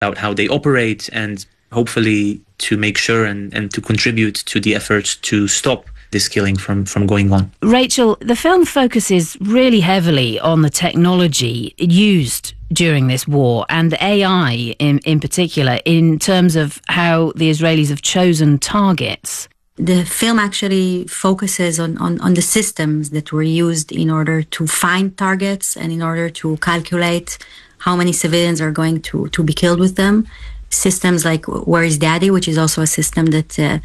about how they operate, and hopefully to make sure and to contribute to the efforts to stop this killing from going on. Rachel, the film focuses really heavily on the technology used during this war, and AI in particular, in terms of how the Israelis have chosen targets. The film actually focuses on the systems that were used in order to find targets and in order to calculate how many civilians are going to be killed with them. Systems like Where is Daddy, which is also a system that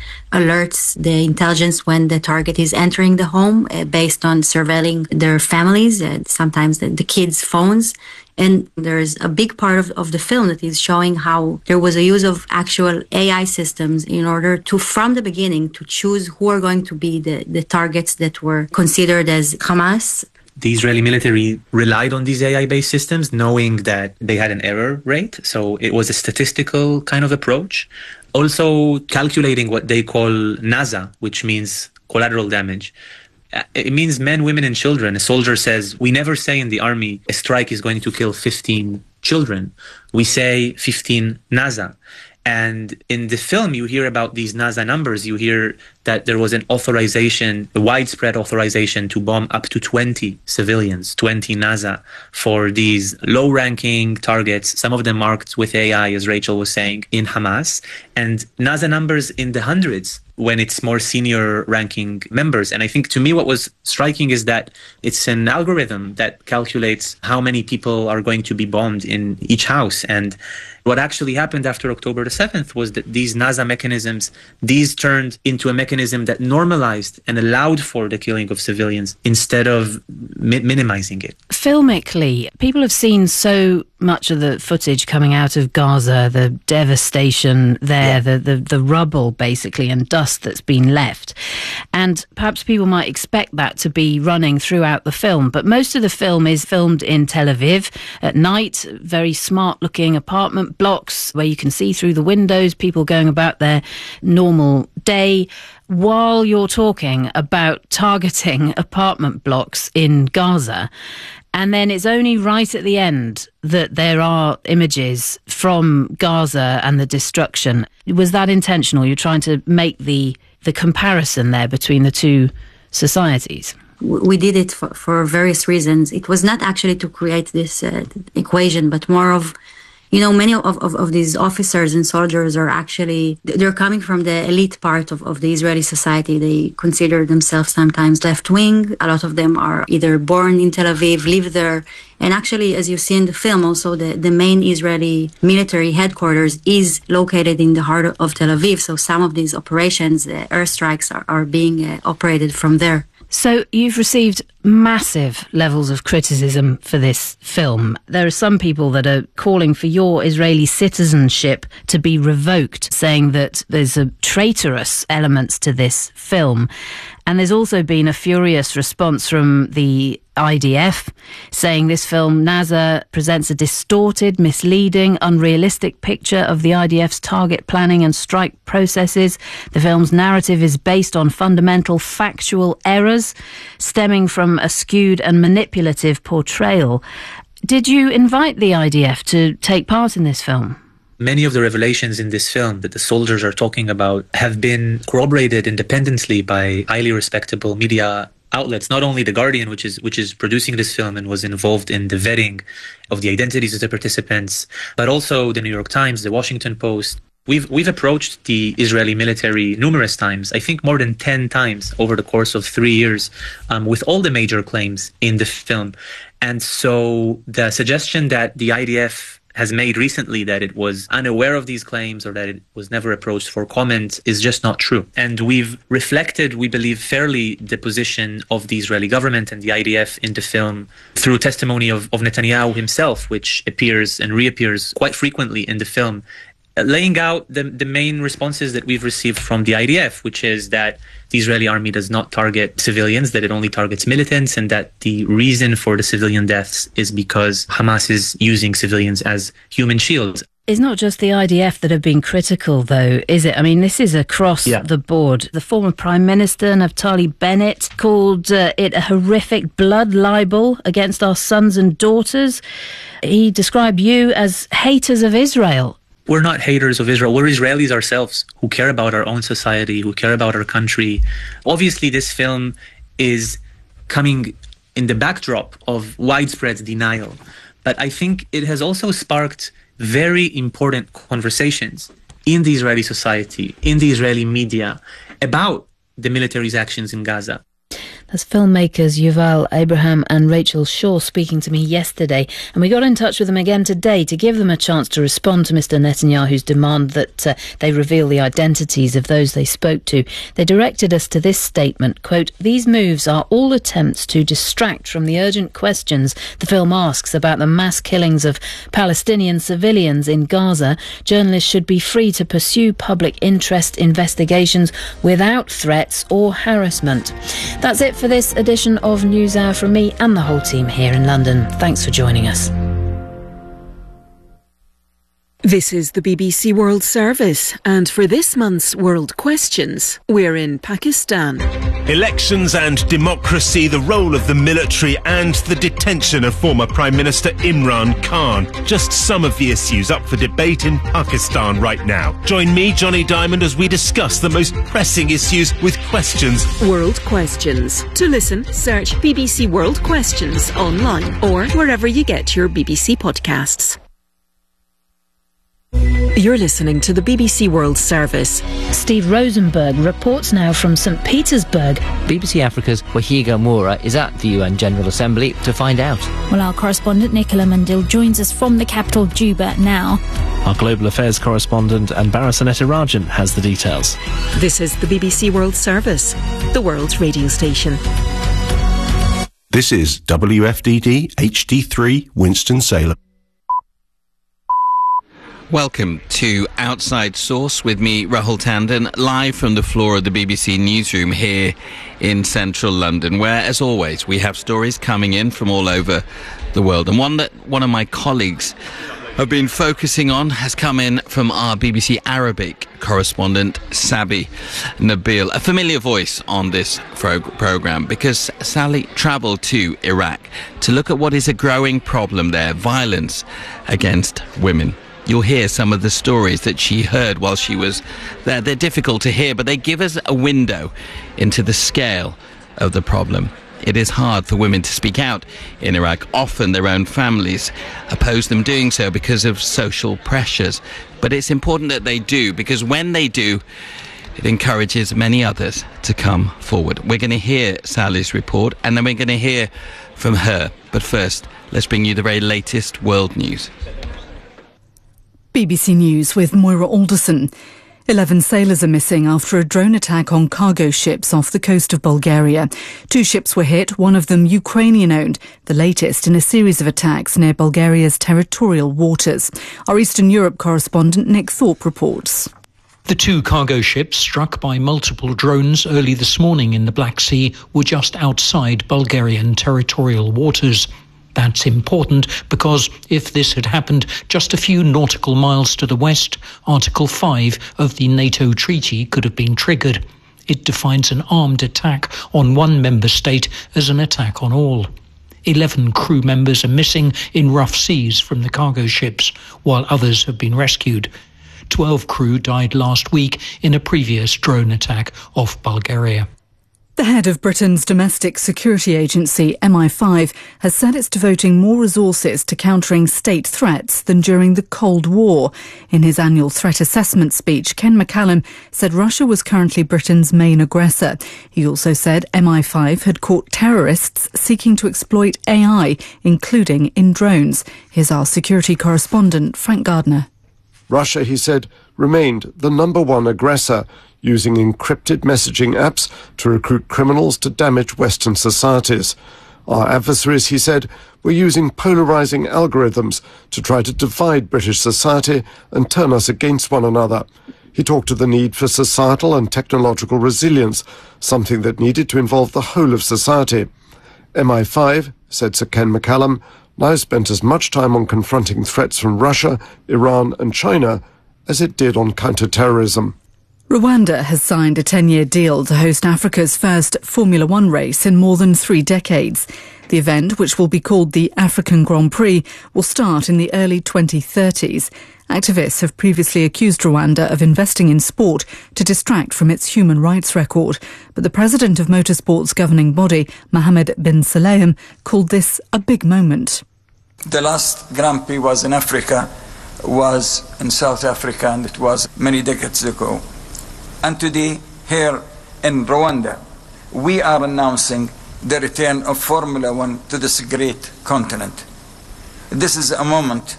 alerts the intelligence when the target is entering the home based on surveilling their families, sometimes the kids' phones. And there's a big part of the film that is showing how there was a use of actual AI systems in order to, from the beginning, to choose who are going to be the targets that were considered as Hamas. The Israeli military relied on these AI-based systems, knowing that they had an error rate. So it was a statistical kind of approach. Also calculating what they call NAZA, which means collateral damage. It means men, women, and children. A soldier says, we never say in the army, a strike is going to kill 15 children. We say 15 NAZA. And in the film, you hear about these NASA numbers. You hear that there was an authorization, a widespread authorization to bomb up to 20 civilians, 20 NASA, for these low-ranking targets, some of them marked with AI, as Rachel was saying, in Hamas, and NASA numbers in the hundreds when it's more senior ranking members. And I think to me what was striking is that it's an algorithm that calculates how many people are going to be bombed in each house. And what actually happened after October the 7th was that these NASA mechanisms, these turned into a mechanism that normalized and allowed for the killing of civilians instead of minimizing it. Filmically, people have seen so much of the footage coming out of Gaza, the devastation there, the rubble basically and dust that's been left. And perhaps people might expect that to be running throughout the film, but most of the film is filmed in Tel Aviv at night, very smart looking apartment blocks where you can see through the windows, people going about their normal day, while you're talking about targeting apartment blocks in Gaza. And then it's only right at the end that there are images from Gaza and the destruction. Was that intentional? You're trying to make the comparison there between the two societies? We did it for various reasons. It was not actually to create this equation, but more of, many of these officers and soldiers are actually, they're coming from the elite part of the Israeli society. They consider themselves sometimes left-wing. A lot of them are either born in Tel Aviv, live there. And actually, as you see in the film, also the main Israeli military headquarters is located in the heart of Tel Aviv. So some of these operations, airstrikes, are being operated from there. So you've received massive levels of criticism for this film. There are some people that are calling for your Israeli citizenship to be revoked, saying that there's a traitorous elements to this film. And there's also been a furious response from the IDF, saying this film, NASA, presents a distorted, misleading, unrealistic picture of the IDF's target planning and strike processes. The film's narrative is based on fundamental factual errors stemming from a skewed and manipulative portrayal. Did you invite the IDF to take part in this film? Many of the revelations in this film that the soldiers are talking about have been corroborated independently by highly respectable media outlets, not only The Guardian, which is producing this film and was involved in the vetting of the identities of the participants, but also the New York Times, the Washington Post. We've approached the Israeli military numerous times, I think more than 10 times over the course of 3 years, with all the major claims in the film. And so the suggestion that the IDF has made recently that it was unaware of these claims or that it was never approached for comment is just not true. And we've reflected, we believe, fairly the position of the Israeli government and the IDF in the film through testimony of Netanyahu himself, which appears and reappears quite frequently in the film, laying out the main responses that we've received from the IDF, which is that the Israeli army does not target civilians, that it only targets militants, and that the reason for the civilian deaths is because Hamas is using civilians as human shields. It's not just the IDF that have been critical, though, is it? I mean, this is across the board. The former Prime Minister, Naftali Bennett, called it a horrific blood libel against our sons and daughters. He described you as haters of Israel. we're not haters of Israel. We're Israelis ourselves who care about our own society, who care about our country. Obviously, this film is coming in the backdrop of widespread denial. But I think it has also sparked very important conversations in the Israeli society, in the Israeli media, about the military's actions in Gaza. That's filmmakers Yuval Abraham and Rachel Shaw speaking to me yesterday, and we got in touch with them again today to give them a chance to respond to Mr. Netanyahu's demand that they reveal the identities of those they spoke to. They directed us to this statement, quote, "These moves are all attempts to distract from the urgent questions the film asks about the mass killings of Palestinian civilians in Gaza. Journalists should be free to pursue public interest investigations without threats or harassment." That's it for this edition of NewsHour from me and the whole team here in London. Thanks for joining us. This is the BBC World Service, and for this month's World Questions, we're in Pakistan. Elections and democracy, the role of the military and the detention of former Prime Minister Imran Khan. Just some of the issues up for debate in Pakistan right now. Join me, Johnny Diamond, as we discuss the most pressing issues with questions. World Questions. To listen, search BBC World Questions online or wherever you get your BBC podcasts. You're listening to the BBC World Service. Steve Rosenberg reports now from St. Petersburg. BBC Africa's Wahiga Moura is at the UN General Assembly to find out. Well, our correspondent Nicola Mandil joins us from the capital, Juba, now. Our Global Affairs correspondent Anbara Sanetarajan has the details. This is the BBC World Service, the world's radio station. This is WFDD HD3 Winston-Salem. Welcome to Outside Source with me, Rahul Tandon, live from the floor of the BBC newsroom here in central London, where, as always, we have stories coming in from all over the world. And one that one of my colleagues have been focusing on has come in from our BBC Arabic correspondent, Sabi Nabil, a familiar voice on this programme, because Sally travelled to Iraq to look at what is a growing problem there, violence against women. You'll hear some of the stories that she heard while she was there. They're difficult to hear, but they give us a window into the scale of the problem. It is hard for women to speak out in Iraq. Often their own families oppose them doing so because of social pressures. But it's important that they do, because when they do, it encourages many others to come forward. We're going to hear Sally's report, and then we're going to hear from her. But first, let's bring you the very latest world news. BBC News with Moira Alderson. 11 sailors are missing after a drone attack on cargo ships off the coast of Bulgaria. 2 ships were hit, one of them Ukrainian-owned, the latest in a series of attacks near Bulgaria's territorial waters. Our Eastern Europe correspondent Nick Thorpe reports. The 2 cargo ships struck by multiple drones early this morning in the Black Sea were just outside Bulgarian territorial waters. That's important because if this had happened just a few nautical miles to the west, Article 5 of the NATO treaty could have been triggered. It defines an armed attack on one member state as an attack on all. 11 crew members are missing in rough seas from the cargo ships, while others have been rescued. 12 crew died last week in a previous drone attack off Bulgaria. The head of Britain's domestic security agency, MI5, has said it's devoting more resources to countering state threats than during the Cold War. In his annual threat assessment speech, Ken McCallum said Russia was currently Britain's main aggressor. He also said MI5 had caught terrorists seeking to exploit AI, including in drones. Here's our security correspondent, Frank Gardner. Russia, he said, remained the number one aggressor, using encrypted messaging apps to recruit criminals to damage Western societies. Our adversaries, he said, were using polarizing algorithms to try to divide British society and turn us against one another. He talked of the need for societal and technological resilience, something that needed to involve the whole of society. MI5, said Sir Ken McCallum, now spent as much time on confronting threats from Russia, Iran and China as it did on counter-terrorism. Rwanda has signed a 10-year deal to host Africa's first Formula One race in more than 3 decades. The event, which will be called the African Grand Prix, will start in the early 2030s. Activists have previously accused Rwanda of investing in sport to distract from its human rights record. But the president of motorsport's governing body, Mohammed bin Salem, called this a big moment. The last Grand Prix was in Africa, was in South Africa, and it was many decades ago. And today, here in Rwanda, we are announcing the return of Formula One to this great continent. This is a moment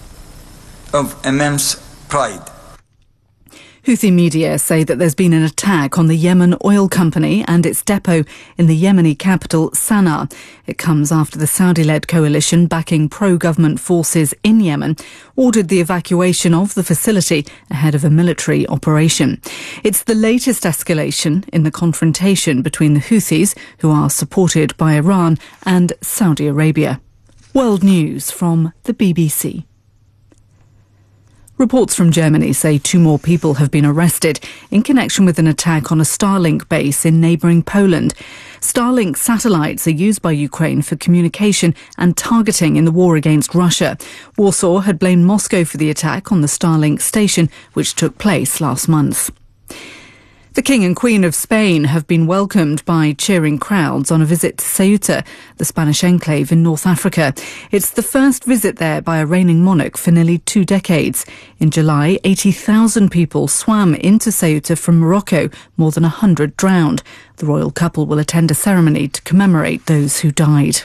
of immense pride. Houthi media say that there's been an attack on the Yemen oil company and its depot in the Yemeni capital, Sana'a. It comes after the Saudi-led coalition backing pro-government forces in Yemen ordered the evacuation of the facility ahead of a military operation. It's the latest escalation in the confrontation between the Houthis, who are supported by Iran, and Saudi Arabia. World News from the BBC. Reports from Germany say 2 more people have been arrested in connection with an attack on a Starlink base in neighbouring Poland. Starlink satellites are used by Ukraine for communication and targeting in the war against Russia. Warsaw had blamed Moscow for the attack on the Starlink station, which took place last month. The King and Queen of Spain have been welcomed by cheering crowds on a visit to Ceuta, the Spanish enclave in North Africa. It's the first visit there by a reigning monarch for nearly 2 decades. In July, 80,000 people swam into Ceuta from Morocco, more than 100 drowned. The royal couple will attend a ceremony to commemorate those who died.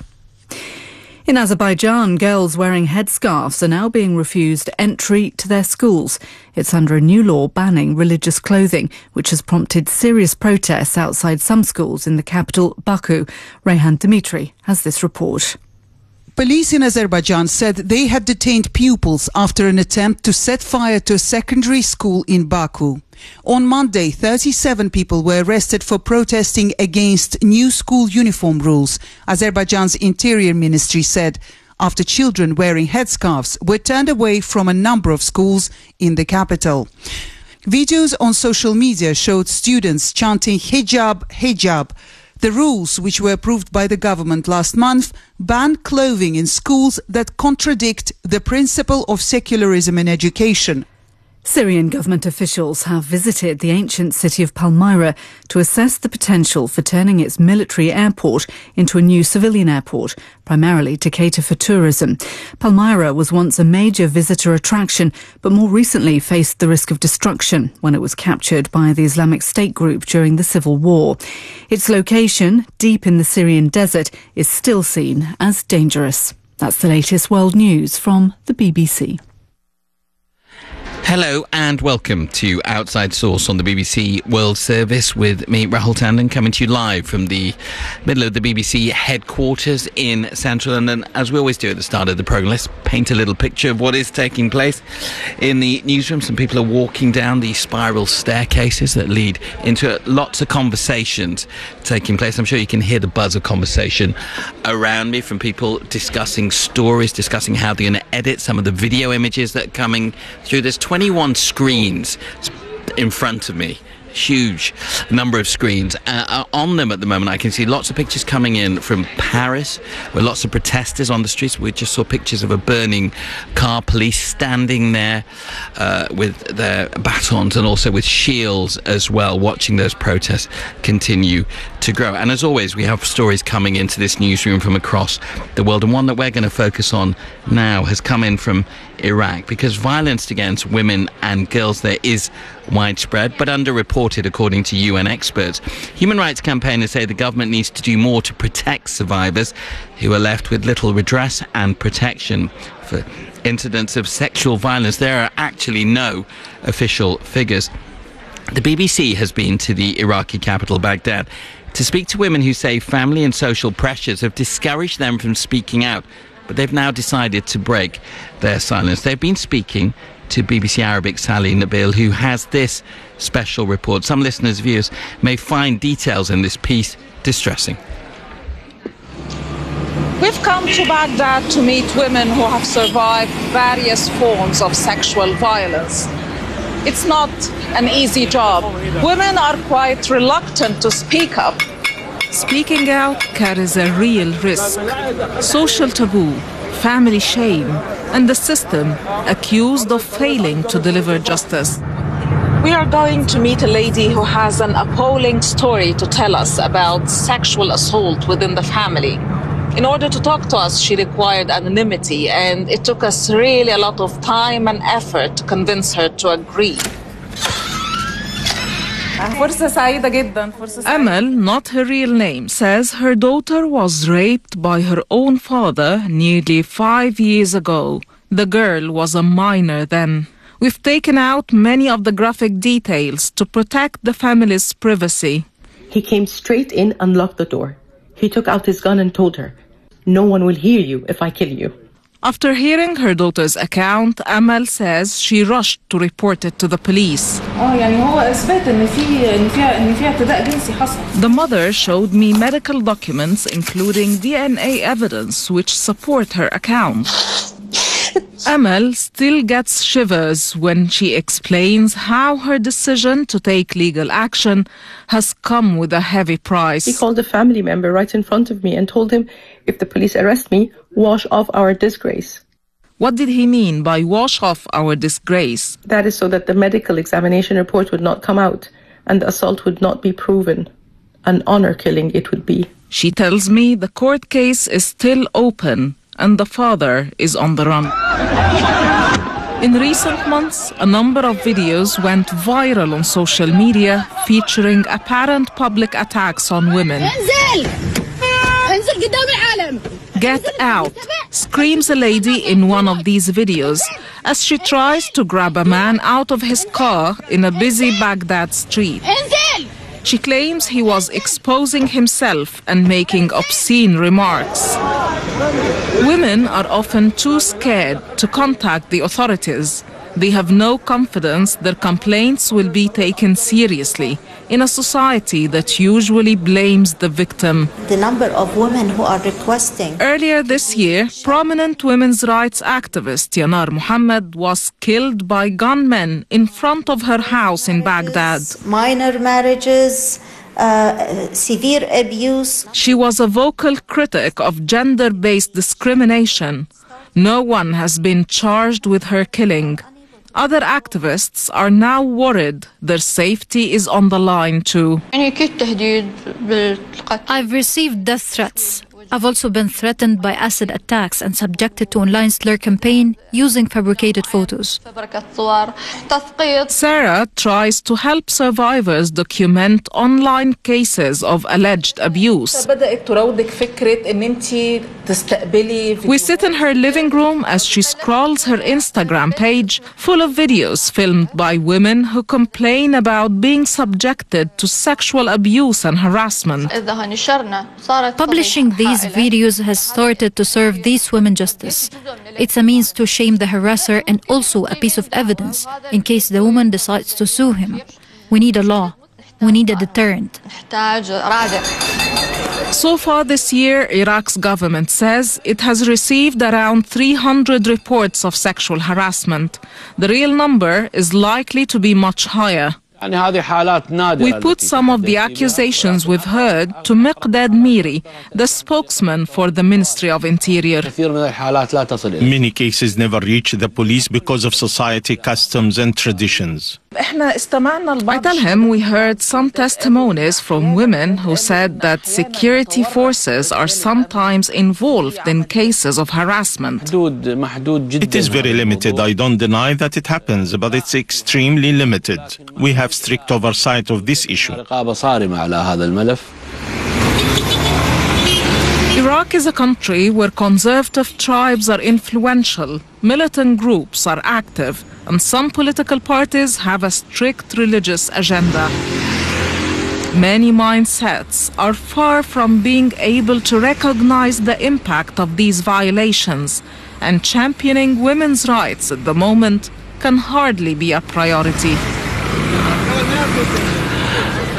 In Azerbaijan, girls wearing headscarves are now being refused entry to their schools. It's under a new law banning religious clothing, which has prompted serious protests outside some schools in the capital, Baku. Rayhan Dimitri has this report. Police in Azerbaijan said they had detained pupils after an attempt to set fire to a secondary school in Baku. On Monday, 37 people were arrested for protesting against new school uniform rules, Azerbaijan's Interior Ministry said, after children wearing headscarves were turned away from a number of schools in the capital. Videos on social media showed students chanting "Hijab, hijab." The rules, which were approved by the government last month, ban clothing in schools that contradict the principle of secularism in education. Syrian government officials have visited the ancient city of Palmyra to assess the potential for turning its military airport into a new civilian airport, primarily to cater for tourism. Palmyra was once a major visitor attraction, but more recently faced the risk of destruction when it was captured by the Islamic State group during the civil war. Its location, deep in the Syrian desert, is still seen as dangerous. That's the latest world news from the BBC. Hello and welcome to Outside Source on the BBC World Service with me, Rahul Tandon, coming to you live from the middle of the BBC headquarters in central London. As we always do at the start of the programme, let's paint a little picture of what is taking place in the newsroom. Some people are walking down the spiral staircases that lead into lots of conversations taking place. I'm sure you can hear the buzz of conversation around me from people discussing stories, discussing how they're going to edit some of the video images that are coming through. There's 21 screens in front of me. Huge number of screens. On them at the moment I can see lots of pictures coming in from Paris with lots of protesters on the streets. We just saw pictures of a burning car, police standing there with their batons and also with shields as well, watching those protests continue to grow. And as always, we have stories coming into this newsroom from across the world, and one that we're going to focus on now has come in from Iraq, because violence against women and girls there is widespread but underreported according to UN experts. Human rights campaigners say the government needs to do more to protect survivors who are left with little redress and protection. For incidents of sexual violence, there are actually no official figures. The BBC has been to the Iraqi capital, Baghdad, to speak to women who say family and social pressures have discouraged them from speaking out, but they've now decided to break their silence. They've been speaking to BBC Arabic Sally Nabil, who has this special report. Some listeners' viewers may find details in this piece distressing. We've come to Baghdad to meet women who have survived various forms of sexual violence. It's not an easy job. Women are quite reluctant to speak up. Speaking out carries a real risk. Social taboo, family shame, and the system accused of failing to deliver justice. We are going to meet a lady who has an appalling story to tell us about sexual assault within the family. In order to talk to us, she required anonymity, and it took us really a lot of time and effort to convince her to agree. Amal, not her real name, says her daughter was raped by her own father nearly 5 years ago. The girl was a minor then. We've taken out many of the graphic details to protect the family's privacy. He came straight in and locked the door. He took out his gun and told her, "No one will hear you if I kill you." After hearing her daughter's account, Amal says she rushed to report it to the police. The mother showed me medical documents including DNA evidence which support her account. Amal still gets shivers when she explains how her decision to take legal action has come with a heavy price. He called a family member right in front of me and told him, "If the police arrest me, wash off our disgrace." What did he mean by wash off our disgrace? That is so that the medical examination report would not come out and the assault would not be proven. An honor killing it would be. She tells me the court case is still open and the father is on the run. In recent months, a number of videos went viral on social media featuring apparent public attacks on women. "Get out," screams a lady in one of these videos as she tries to grab a man out of his car in a busy Baghdad street. She claims he was exposing himself and making obscene remarks. Women are often too scared to contact the authorities. They have no confidence their complaints will be taken seriously in a society that usually blames the victim. The number of women who are requesting. Earlier this year, prominent women's rights activist Yanar Mohammed was killed by gunmen in front of her house in Baghdad. Minor marriages, severe abuse. She was a vocal critic of gender-based discrimination. No one has been charged with her killing. Other activists are now worried their safety is on the line too. I've received death threats. I've also been threatened by acid attacks and subjected to online slur campaign using fabricated photos. Sarah tries to help survivors document online cases of alleged abuse. We sit in her living room as she scrolls her Instagram page full of videos filmed by women who complain about being subjected to sexual abuse and harassment. Publishing these videos has started to serve these women justice. It's a means to shame the harasser and also a piece of evidence in case the woman decides to sue him. We need a law. We need a deterrent. So far this year, Iraq's government says it has received around 300 reports of sexual harassment. The real number is likely to be much higher. We put some of the accusations we've heard to Miqdad Miri, the spokesman for the Ministry of Interior. Many cases never reach the police because of society customs and traditions. I tell him we heard some testimonies from women who said that security forces are sometimes involved in cases of harassment. It is very limited. I don't deny that it happens, but it's extremely limited. We have strict oversight of this issue. Iraq is a country where conservative tribes are influential, militant groups are active, and some political parties have a strict religious agenda. Many mindsets are far from being able to recognize the impact of these violations, and championing women's rights at the moment can hardly be a priority.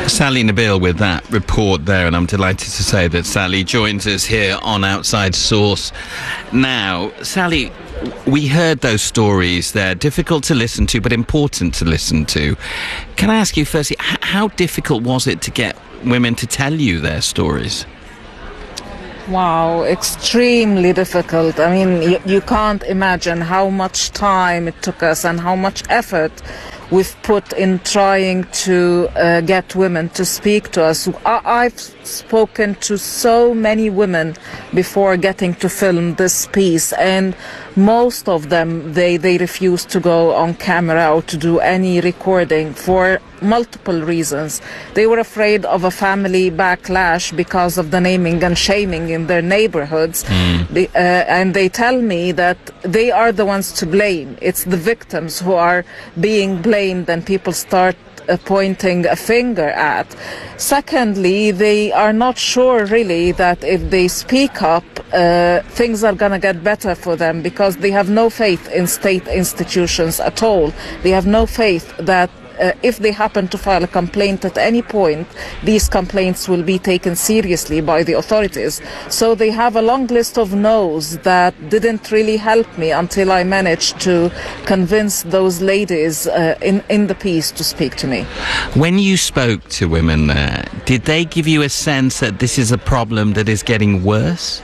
Sally Nabil with that report there, and I'm delighted to say that Sally joins us here on Outside Source. Now, Sally, we heard those stories. They're difficult to listen to, but important to listen to. Can I ask you firstly, how difficult was it to get women to tell you their stories? Wow, extremely difficult. I mean, you can't imagine how much time it took us and how much effort we've put in trying to get women to speak to us. I've spoken to so many women before getting to film this piece, and most of them, they refused to go on camera or to do any recording for multiple reasons. They were afraid of a family backlash because of the naming and shaming in their neighborhoods. And they tell me that they are the ones to blame. It's the victims who are being blamed, and people start pointing a finger at. Secondly, they are not sure really that if they speak up, things are going to get better for them, because they have no faith in state institutions at all. They have no faith that if they happen to file a complaint at any point, these complaints will be taken seriously by the authorities. So they have a long list of no's that didn't really help me until I managed to convince those ladies in the piece to speak to me. When you spoke to women there, did they give you a sense that this is a problem that is getting worse?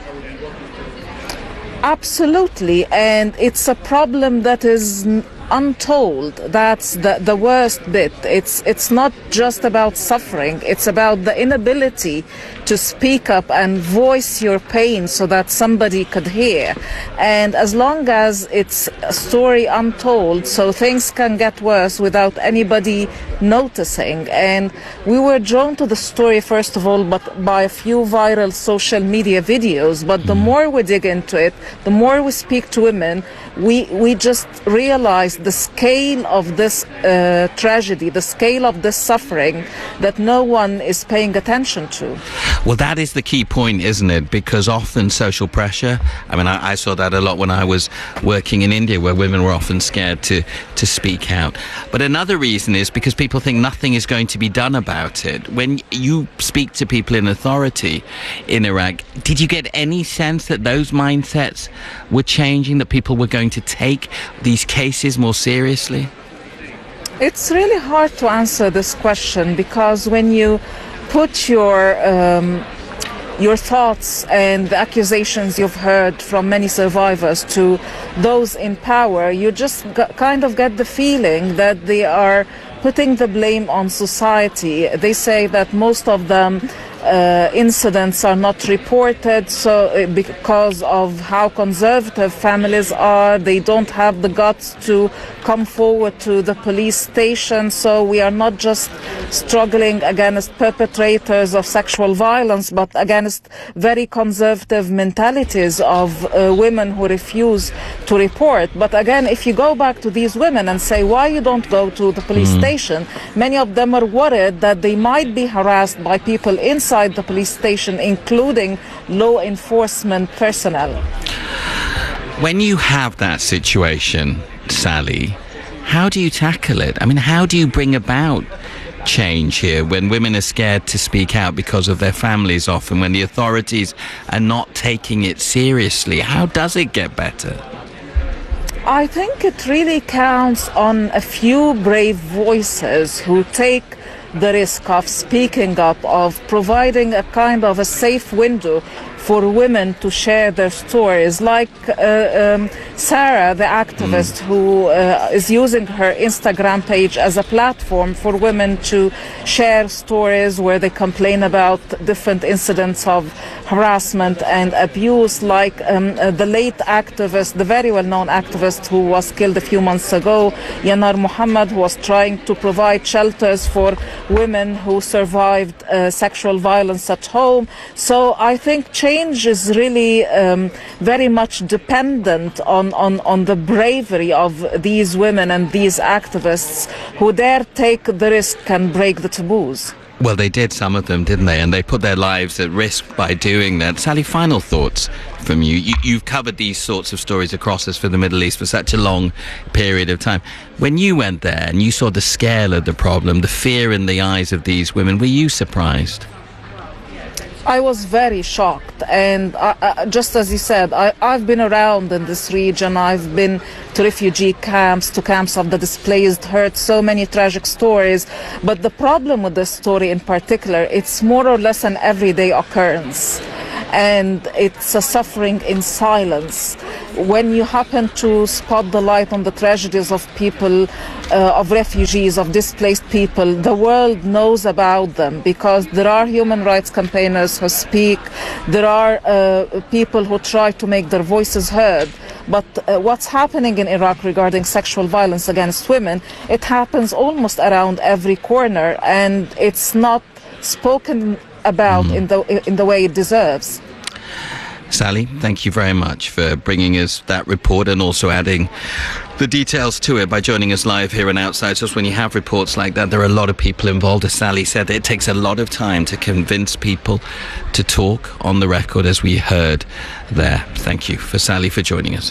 Absolutely, and it's a problem that is untold. That's the worst bit. It's not just about suffering, it's about the inability to speak up and voice your pain so that somebody could hear. And as long as it's a story untold, so things can get worse without anybody noticing. And we were drawn to the story, first of all, but by a few viral social media videos. But the more we dig into it, the more we speak to women, we just realize the scale of this tragedy, the scale of this suffering that no one is paying attention to. Well, that is the key point, isn't it? Because often social pressure, I mean, I saw that a lot when I was working in India, where women were often scared to speak out. But another reason is because people think nothing is going to be done about it. When you speak to people in authority in Iraq, did you get any sense that those mindsets were changing, that people were going to take these cases more seriously? It's really hard to answer this question, because when you put your thoughts and the accusations you've heard from many survivors to those in power, you just kind of get the feeling that they are putting the blame on society. They say that most of them incidents are not reported, so because of how conservative families are, they don't have the guts to come forward to the police station. So we are not just struggling against perpetrators of sexual violence, but against very conservative mentalities of women who refuse to report. But again, if you go back to these women and say, why you don't go to the police station, many of them are worried that they might be harassed by people inside the police station, including law enforcement personnel. When you have that situation, Sally, how do you tackle it? I mean, how do you bring about change here when women are scared to speak out because of their families often, when the authorities are not taking it seriously? How does it get better? I think it really counts on a few brave voices who take the risk of speaking up, of providing a kind of a safe window for women to share their stories, like Sarah, the activist, who is using her Instagram page as a platform for women to share stories where they complain about different incidents of harassment and abuse, like the late activist, the very well-known activist who was killed a few months ago, Yanar Muhammad, who was trying to provide shelters for women who survived sexual violence at home. So I think change is really very much dependent on the bravery of these women and these activists who dare take the risk and break the taboos. Well, they did, some of them, didn't they? And they put their lives at risk by doing that. Sally, final thoughts from you. You've covered these sorts of stories across us for the Middle East for such a long period of time. When you went there and you saw the scale of the problem, the fear in the eyes of these women, were you surprised? I was very shocked, and just as you said, I've been around in this region. I've been to refugee camps, to camps of the displaced, heard so many tragic stories. But the problem with this story in particular, it's more or less an everyday occurrence. And it's a suffering in silence. When you happen to spot the light on the tragedies of people, of refugees, of displaced people, the world knows about them because there are human rights campaigners who speak, there are people who try to make their voices heard. But what's happening in Iraq regarding sexual violence against women, it happens almost around every corner, and it's not spoken about in the way it deserves. Sally, thank you very much for bringing us that report and also adding the details to it by joining us live here on Outside. Just when you have reports like that, there are a lot of people involved. As Sally said, it takes a lot of time to convince people to talk on the record, as we heard there. Thank you for Sally for joining us.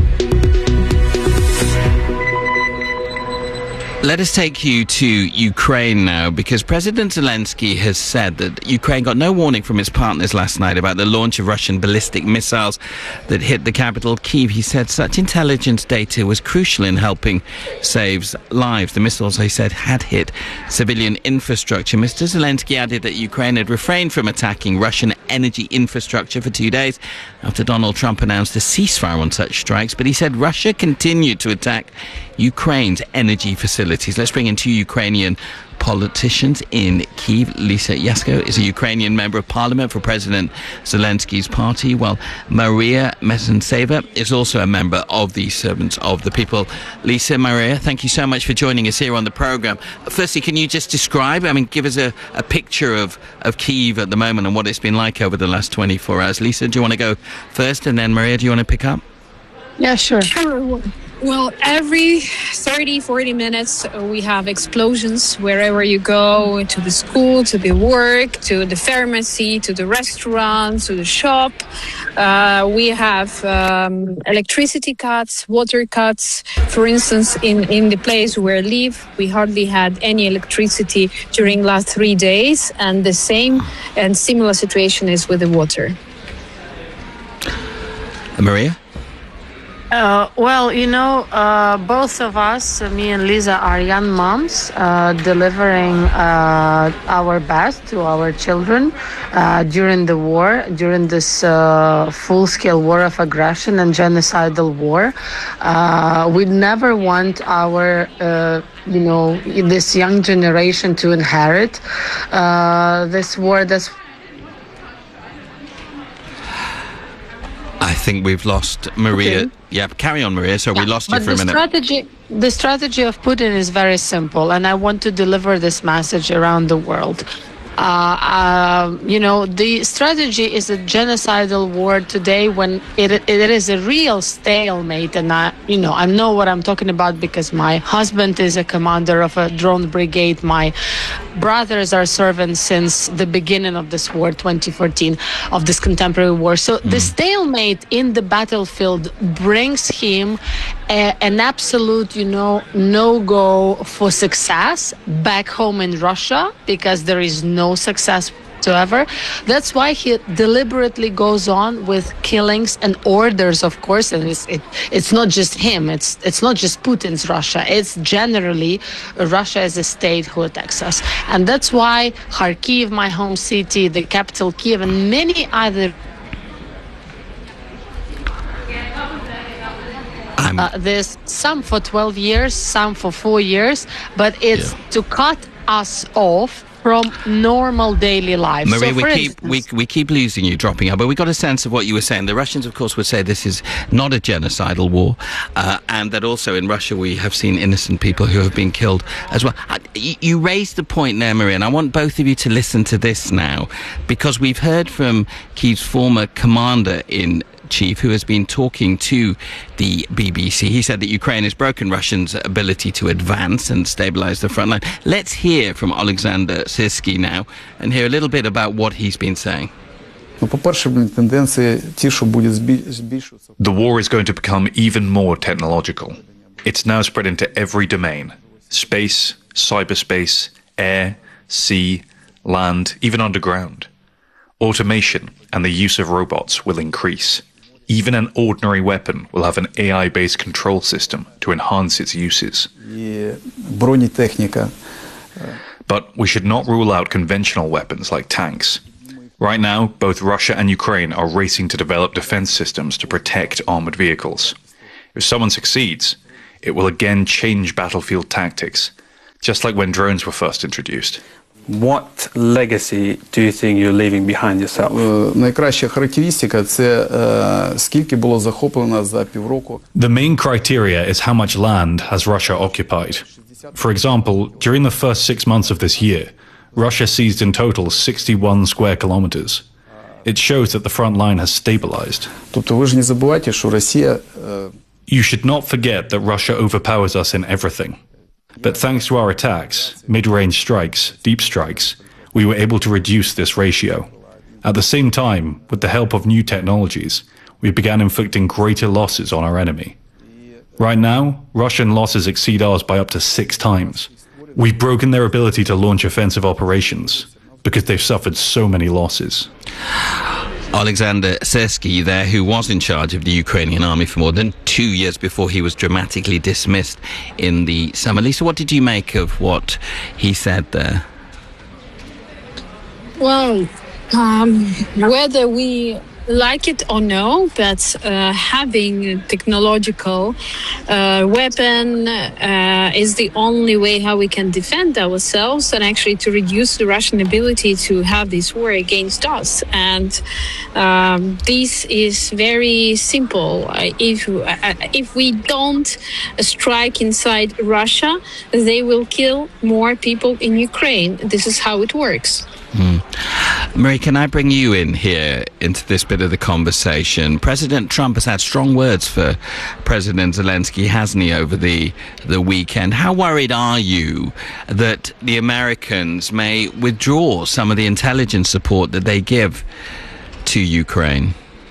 Let us take you to Ukraine now, because President Zelensky has said that Ukraine got no warning from its partners last night about the launch of Russian ballistic missiles that hit the capital, Kyiv. He said such intelligence data was crucial in helping save lives. The missiles, he said, had hit civilian infrastructure. Mr. Zelensky added that Ukraine had refrained from attacking Russian energy infrastructure for 2 days after Donald Trump announced a ceasefire on such strikes. But he said Russia continued to attack Ukraine's energy facilities. Let's bring in two Ukrainian politicians in Kyiv. Lisa Yasko is a Ukrainian member of parliament for President Zelensky's party, while Maria Mezentseva is also a member of the Servants of the People. Lisa, Maria, thank you so much for joining us here on the programme. Firstly, can you just describe, give us a picture of Kyiv at the moment and what it's been like over the last 24 hours. Lisa, do you want to go first, and then Maria, do you want to pick up? Yeah, sure. Well, every 30, 40 minutes, we have explosions wherever you go, to the school, to the work, to the pharmacy, to the restaurant, to the shop. We have electricity cuts, water cuts. For instance, in the place where I live, we hardly had any electricity during last 3 days, and the same and similar situation is with the water. Maria? Both of us, me and Lisa, are young moms delivering our best to our children during the war, during this full-scale war of aggression and genocidal war. We never want our, this young generation to inherit this war. I think we've lost Maria. Okay. Yeah, carry on, Maria. So we lost you for a minute. The strategy of Putin is very simple, and I want to deliver this message around the world. The strategy is a genocidal war today when it is a real stalemate. And I know what I'm talking about because my husband is a commander of a drone brigade. My brothers are servants since the beginning of this war, 2014, of this contemporary war. So the stalemate in the battlefield brings him an absolute, no-go for success back home in Russia, because there is no success whatsoever. That's why he deliberately goes on with killings and orders, of course, and it's not just him, it's not just Putin's Russia, it's generally Russia as a state who attacks us. And that's why Kharkiv, my home city, the capital Kyiv, and many other there's some for 12 years, some for 4 years, but it's to cut us off from normal daily life. Maria, we keep losing you, dropping out, but we got a sense of what you were saying. The Russians, of course, would say this is not a genocidal war, and that also in Russia we have seen innocent people who have been killed as well. You raised the point there, Maria, and I want both of you to listen to this now, because we've heard from Kyiv's former commander in chief who has been talking to the BBC. He said that Ukraine has broken Russians' ability to advance and stabilize the front line. Let's hear from Alexander Sirski now and hear a little bit about what he's been saying. The war is going to become even more technological. It's now spread into every domain: space, cyberspace, air, sea, land, even underground. Automation and the use of robots will increase. Even an ordinary weapon will have an AI-based control system to enhance its uses. But we should not rule out conventional weapons like tanks. Right now, both Russia and Ukraine are racing to develop defense systems to protect armored vehicles. If someone succeeds, it will again change battlefield tactics, just like when drones were first introduced. What legacy do you think you're leaving behind yourself? The main criteria is how much land has Russia occupied. For example, during the first 6 months of this year, Russia seized in total 61 square kilometers. It shows that the front line has stabilized. You should not forget that Russia overpowers us in everything. But thanks to our attacks, mid-range strikes, deep strikes, we were able to reduce this ratio. At the same time, with the help of new technologies, we began inflicting greater losses on our enemy. Right now, Russian losses exceed ours by up to 6 times. We've broken their ability to launch offensive operations because they've suffered so many losses. Alexander Sirski there, who was in charge of the Ukrainian army for more than 2 years before he was dramatically dismissed in the summer. Lisa, what did you make of what he said there? Well, whether we like it or no, but having technological weapon is the only way how we can defend ourselves and actually to reduce the Russian ability to have this war against us. And this is very simple. If we don't strike inside Russia, they will kill more people in Ukraine. This is how it works. Marie, can I bring you in here into this bit of the conversation? President Trump has had strong words for President Zelensky, hasn't he, over the weekend? How worried are you that the Americans may withdraw some of the intelligence support that they give to Ukraine?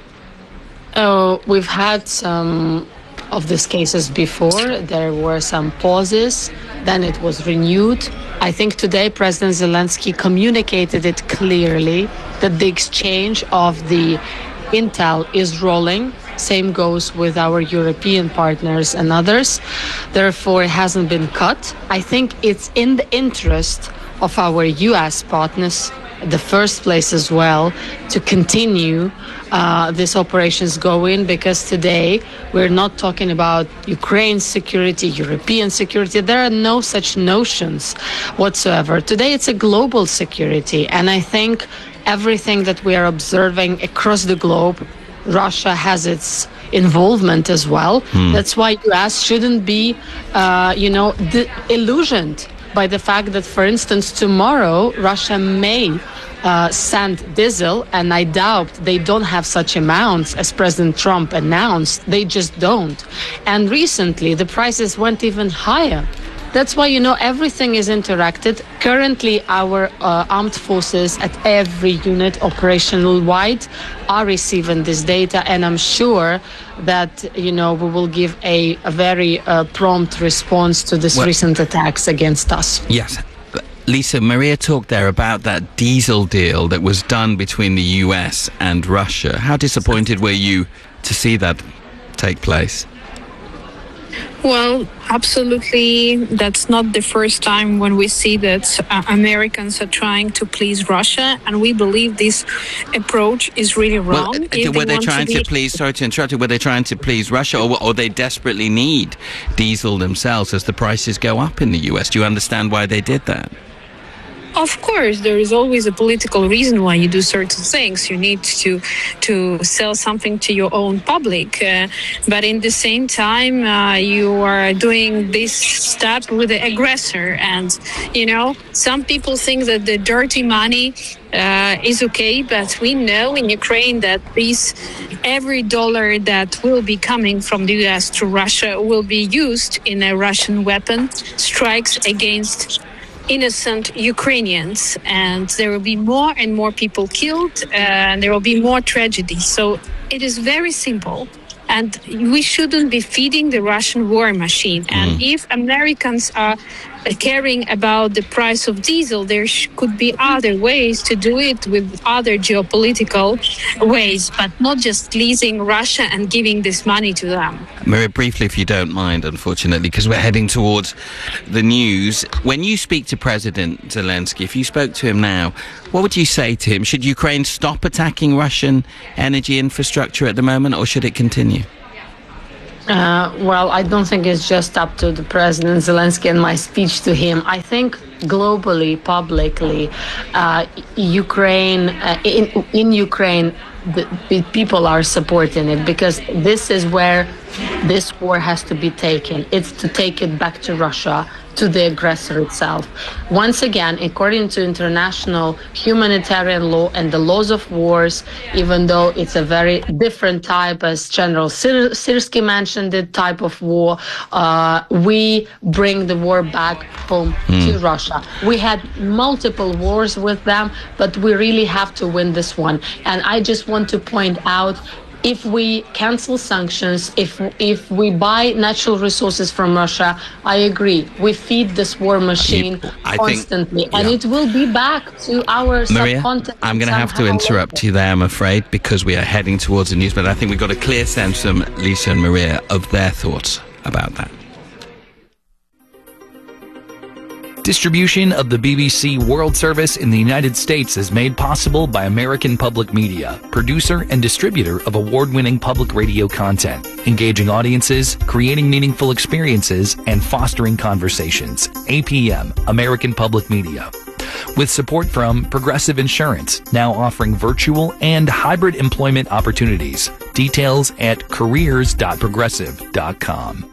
Oh, we've had some of these cases before. There were some pauses, then it was renewed. I think today President Zelensky communicated it clearly that the exchange of the intel is rolling. Same goes with our European partners and others. Therefore, it hasn't been cut. I think it's in the interest of our U.S. partners, the first place as well, to continue these operations going, because today we're not talking about Ukraine's security, European security. There are no such notions whatsoever. Today it's a global security, and I think everything that we are observing across the globe, Russia has its involvement as well. That's why U.S. shouldn't be, illusioned by the fact that, for instance, tomorrow Russia may send diesel, and I doubt they don't have such amounts as President Trump announced. They just don't. And recently the prices went even higher. That's why, everything is interacted. Currently, our armed forces at every unit operational wide are receiving this data, and I'm sure that, we will give a very prompt response to this recent attacks against us. Yes. Lisa, Maria talked there about that diesel deal that was done between the US and Russia. How disappointed were you to see that take place? Well, absolutely. That's not the first time when we see that Americans are trying to please Russia, and we believe this approach is really wrong. Were they trying to please, sorry to interrupt you, were they trying to please Russia, or they desperately need diesel themselves as the prices go up in the US? Do you understand why they did that? Of course, there is always a political reason why you do certain things. You need to sell something to your own public. But in the same time, you are doing this step with the aggressor. And, some people think that the dirty money is okay, but we know in Ukraine that every dollar that will be coming from the US to Russia will be used in a Russian weapon strikes against innocent Ukrainians, and there will be more and more people killed, and there will be more tragedies. So it is very simple, and we shouldn't be feeding the Russian war machine. And if Americans are caring about the price of diesel, there could be other ways to do it with other geopolitical ways, but not just leasing Russia and giving this money to them. Maria, briefly, if you don't mind, unfortunately, because we're heading towards the news. When you speak to President Zelensky, if you spoke to him now, what would you say to him? Should Ukraine stop attacking Russian energy infrastructure at the moment, or should it continue? Well, I don't think it's just up to the President Zelensky and my speech to him. I think globally, publicly, Ukraine, in Ukraine, the people are supporting it, because this is where this war has to be taken. It's to take it back to Russia, to the aggressor itself. Once again, according to international humanitarian law and the laws of wars, even though it's a very different type, as General Syrskyi mentioned, the type of war, we bring the war back home to Russia. We had multiple wars with them, but we really have to win this one. And I just want to point out, if we cancel sanctions, if we buy natural resources from Russia, I agree, we feed this war machine constantly, and it will be back to our subcontinent. I'm going to have to interrupt you there, I'm afraid, because we are heading towards the news, but I think we've got a clear sense from Lisa and Maria of their thoughts about that. Distribution of the BBC World Service in the United States is made possible by American Public Media, producer and distributor of award-winning public radio content, engaging audiences, creating meaningful experiences, and fostering conversations. APM, American Public Media. With support from Progressive Insurance, now offering virtual and hybrid employment opportunities. Details at careers.progressive.com.